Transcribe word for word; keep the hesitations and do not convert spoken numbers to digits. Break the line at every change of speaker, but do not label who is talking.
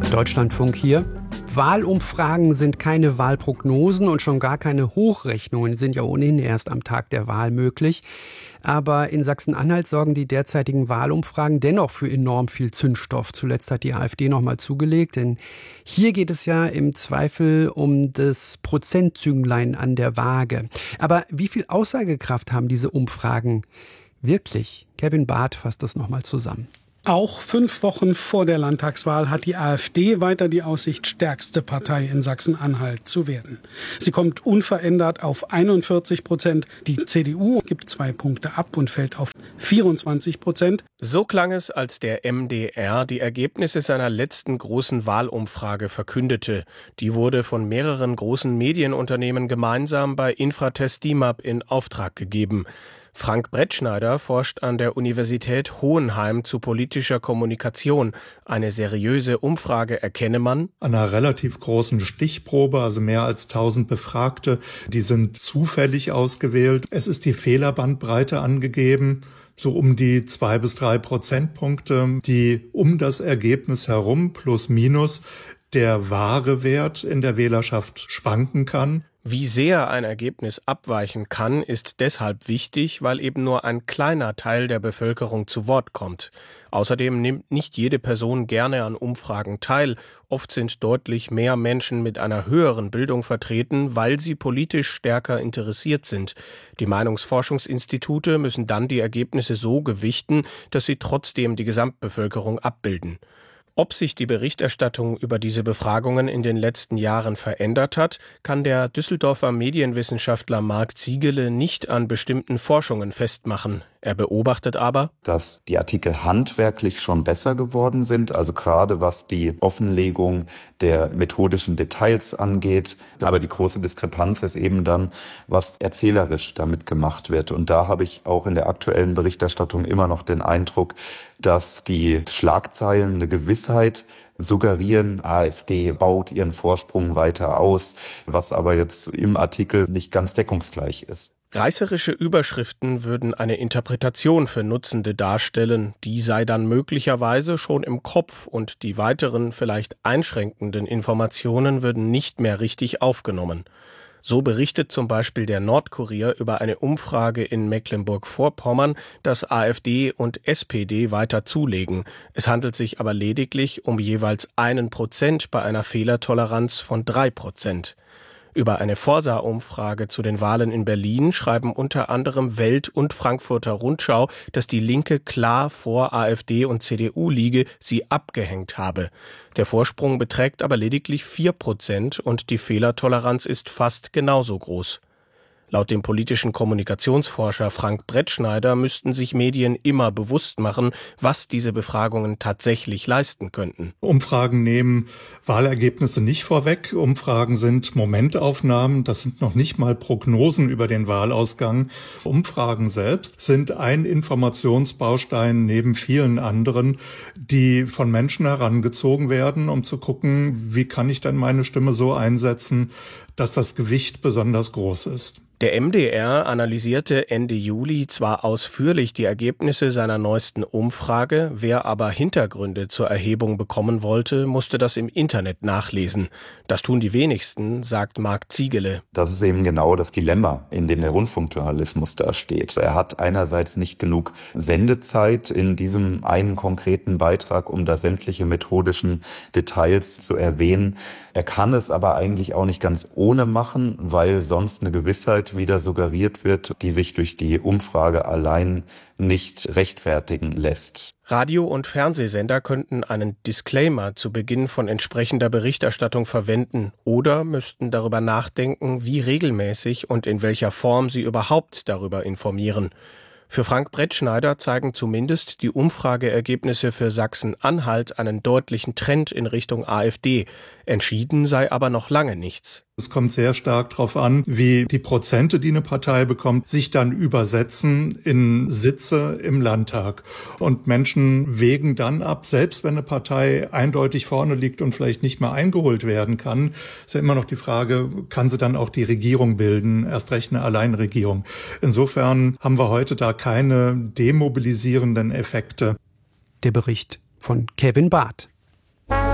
Deutschlandfunk hier. Wahlumfragen sind keine Wahlprognosen und schon gar keine Hochrechnungen, sind ja ohnehin erst am Tag der Wahl möglich. Aber in Sachsen-Anhalt sorgen die derzeitigen Wahlumfragen dennoch für enorm viel Zündstoff. Zuletzt hat die AfD noch mal zugelegt, denn hier geht es ja im Zweifel um das Prozentzünglein an der Waage. Aber wie viel Aussagekraft haben diese Umfragen wirklich? Kevin Barth fasst das noch mal zusammen.
Auch fünf Wochen vor der Landtagswahl hat die AfD weiter die Aussicht, stärkste Partei in Sachsen-Anhalt zu werden. Sie kommt unverändert auf einundvierzig Prozent. Die C D U gibt zwei Punkte ab und fällt auf vierundzwanzig Prozent.
So klang es, als der M D R die Ergebnisse seiner letzten großen Wahlumfrage verkündete. Die wurde von mehreren großen Medienunternehmen gemeinsam bei Infratest DIMAP in Auftrag gegeben. Frank Brettschneider forscht an der Universität Hohenheim zu politischer Kommunikation. Eine seriöse Umfrage erkenne man
an einer relativ großen Stichprobe, also mehr als tausend Befragte, die sind zufällig ausgewählt. Es ist die Fehlerbandbreite angegeben, so um die zwei bis drei Prozentpunkte, die um das Ergebnis herum plus minus der wahre Wert in der Wählerschaft schwanken kann.
Wie sehr ein Ergebnis abweichen kann, ist deshalb wichtig, weil eben nur ein kleiner Teil der Bevölkerung zu Wort kommt. Außerdem nimmt nicht jede Person gerne an Umfragen teil. Oft sind deutlich mehr Menschen mit einer höheren Bildung vertreten, weil sie politisch stärker interessiert sind. Die Meinungsforschungsinstitute müssen dann die Ergebnisse so gewichten, dass sie trotzdem die Gesamtbevölkerung abbilden. Ob sich die Berichterstattung über diese Befragungen in den letzten Jahren verändert hat, kann der Düsseldorfer Medienwissenschaftler Marc Ziegele nicht an bestimmten Forschungen festmachen. Er beobachtet aber,
dass die Artikel handwerklich schon besser geworden sind, also gerade was die Offenlegung der methodischen Details angeht. Aber die große Diskrepanz ist eben dann, was erzählerisch damit gemacht wird. Und da habe ich auch in der aktuellen Berichterstattung immer noch den Eindruck, dass die Schlagzeilen eine Gewissheit suggerieren, AfD baut ihren Vorsprung weiter aus, was aber jetzt im Artikel nicht ganz deckungsgleich ist.
Reißerische Überschriften würden eine Interpretation für Nutzende darstellen, die sei dann möglicherweise schon im Kopf und die weiteren, vielleicht einschränkenden Informationen würden nicht mehr richtig aufgenommen. So berichtet zum Beispiel der Nordkurier über eine Umfrage in Mecklenburg-Vorpommern, dass AfD und S P D weiter zulegen. Es handelt sich aber lediglich um jeweils einen Prozent bei einer Fehlertoleranz von drei Prozent. Über eine Forsa-Umfrage zu den Wahlen in Berlin schreiben unter anderem Welt und Frankfurter Rundschau, dass die Linke klar vor AfD und C D U liege, sie abgehängt habe. Der Vorsprung beträgt aber lediglich vier Prozent und die Fehlertoleranz ist fast genauso groß. Laut dem politischen Kommunikationsforscher Frank Brettschneider müssten sich Medien immer bewusst machen, was diese Befragungen tatsächlich leisten könnten.
Umfragen nehmen Wahlergebnisse nicht vorweg. Umfragen sind Momentaufnahmen, das sind noch nicht mal Prognosen über den Wahlausgang. Umfragen selbst sind ein Informationsbaustein neben vielen anderen, die von Menschen herangezogen werden, um zu gucken, wie kann ich denn meine Stimme so einsetzen, dass das Gewicht besonders groß ist.
Der M D R analysierte Ende Juli zwar ausführlich die Ergebnisse seiner neuesten Umfrage, wer aber Hintergründe zur Erhebung bekommen wollte, musste das im Internet nachlesen. Das tun die wenigsten, sagt Marc Ziegele.
Das ist eben genau das Dilemma, in dem der Rundfunkjournalismus da steht. Er hat einerseits nicht genug Sendezeit in diesem einen konkreten Beitrag, um da sämtliche methodischen Details zu erwähnen. Er kann es aber eigentlich auch nicht ganz ohne machen, weil sonst eine Gewissheit wieder suggeriert wird, die sich durch die Umfrage allein nicht rechtfertigen lässt.
Radio- und Fernsehsender könnten einen Disclaimer zu Beginn von entsprechender Berichterstattung verwenden oder müssten darüber nachdenken, wie regelmäßig und in welcher Form sie überhaupt darüber informieren. Für Frank Brettschneider zeigen zumindest die Umfrageergebnisse für Sachsen-Anhalt einen deutlichen Trend in Richtung AfD. Entschieden sei aber noch lange nichts.
Es kommt sehr stark darauf an, wie die Prozente, die eine Partei bekommt, sich dann übersetzen in Sitze im Landtag. Und Menschen wägen dann ab, selbst wenn eine Partei eindeutig vorne liegt und vielleicht nicht mehr eingeholt werden kann, ist ja immer noch die Frage, kann sie dann auch die Regierung bilden, erst recht eine Alleinregierung. Insofern haben wir heute da keine demobilisierenden Effekte.
Der Bericht von Kevin Barth.